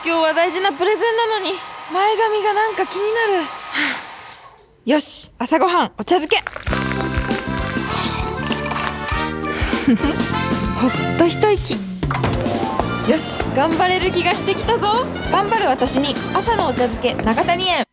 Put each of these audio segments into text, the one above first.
今日は大事なプレゼンなのに前髪がなんか気になる。よし、朝ごはんお茶漬けほっと一息。よし、頑張れる気がしてきたぞ。頑張る私に朝のお茶漬け長谷園。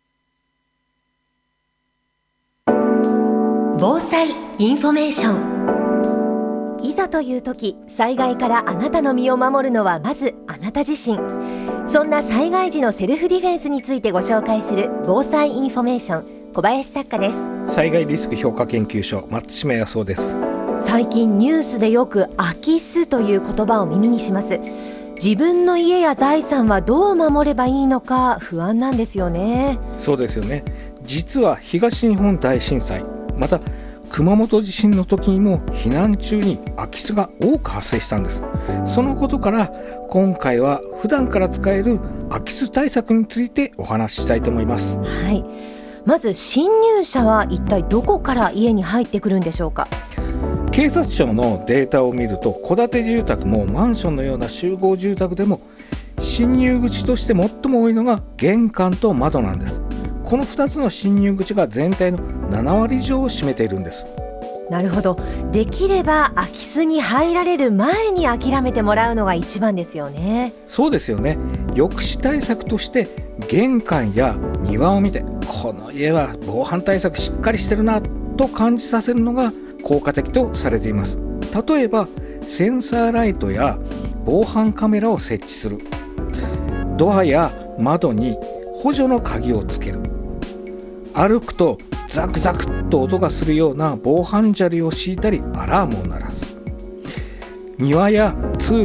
防災インフォメーション。いざという時、災害からあなたの身を守るのはまずあなた自身。そんな災害時のセルフディフェンスについてご紹介する防災インフォメーション、小林作家です。 災害リスク評価研究所、松島康夫です。 最近ニュースでよく空き巣という言葉を耳にします。自分の家や財産はどう守ればいいのか不安なんですよね。 そうですよね。実は東日本大震災、また熊本地震の時にも避難中に空き巣が多く発生したんです。そのことから今回は普段から使える空き巣対策についてお話ししたいと思います。 はい、まず侵入者は一体どこから家に入ってくるんでしょうか。 警察庁のデータを見ると、戸建て住宅もマンションのような集合住宅でも侵入口として最も多いのが玄関と窓なんです。この2つの侵入口が全体の7割以上を占めているんです。 なるほど。できれば空き巣に入られる前に諦めてもらうのが一番ですよね。 そうですよね。抑止対策として玄関や庭を見て、この家は防犯対策しっかりしてるなと感じさせるのが効果的とされています。例えばセンサーライトや防犯カメラを設置する、ドアや窓に補助の鍵をつける、歩くとザクザクっと音がするような防犯砂利を敷いたりアラームを鳴らす、庭や通路